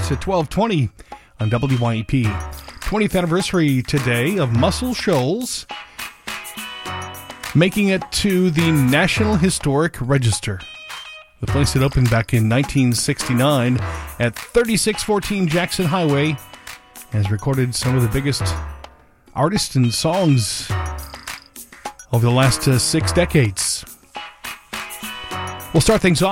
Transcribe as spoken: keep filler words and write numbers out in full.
It's at twelve twenty on W Y E P. twentieth anniversary today of Muscle Shoals, making it to the National Historic Register. The place that opened back in nineteen sixty-nine at thirty-six fourteen Jackson Highway has recorded some of the biggest artists and songs over the last uh, six decades. We'll start things off